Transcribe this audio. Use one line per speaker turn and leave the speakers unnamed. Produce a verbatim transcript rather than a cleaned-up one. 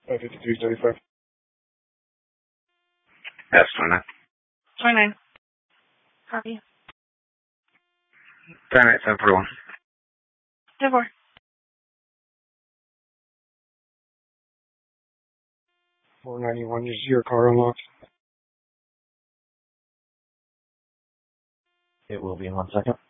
five fifty-three thirty-five.
That's twenty-nine.
twenty-nine. Copy.
ten eight seven forty-one.
ten four.
four ninety-one, is your car unlocked?
It will be in one second.